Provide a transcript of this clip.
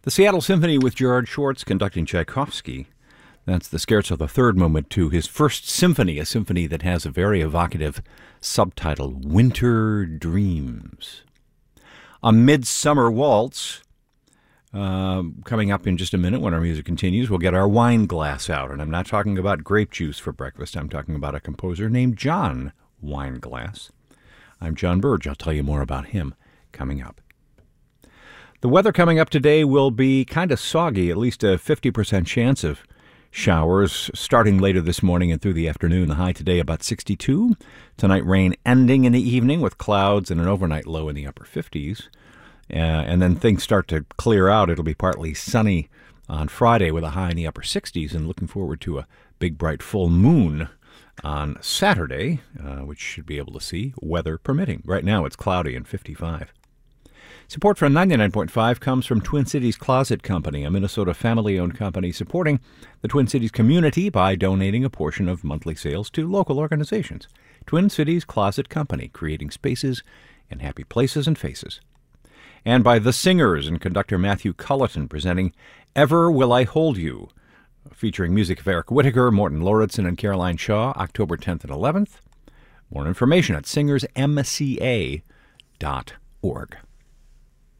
The Seattle Symphony with Gerard Schwartz conducting Tchaikovsky. That's the Scherzo, the third movement to his first symphony, a symphony that has a very evocative subtitle, Winter Dreams. A Midsummer Waltz, coming up in just a minute when our music continues. We'll get our wine glass out, and I'm not talking about grape juice for breakfast. I'm talking about a composer named John Wineglass. I'm John Burge. I'll tell you more about him coming up. The weather coming up today will be kind of soggy, at least a 50% chance of showers starting later this morning and through the afternoon. The high today about 62. Tonight rain ending in the evening with clouds and an overnight low in the upper 50s. And then things start to clear out. It'll be partly sunny on Friday with a high in the upper 60s, and looking forward to a big bright full moon on Saturday, which should be able to see, weather permitting. Right now it's cloudy and 55. Support from 99.5 comes from Twin Cities Closet Company, a Minnesota family-owned company supporting the Twin Cities community by donating a portion of monthly sales to local organizations. Twin Cities Closet Company, creating spaces and happy places and faces. And by The Singers and conductor Matthew Culleton presenting Ever Will I Hold You, featuring music of Eric Whitacre, Morton Lauritsen, and Caroline Shaw, October 10th and 11th. More information at singersmca.org.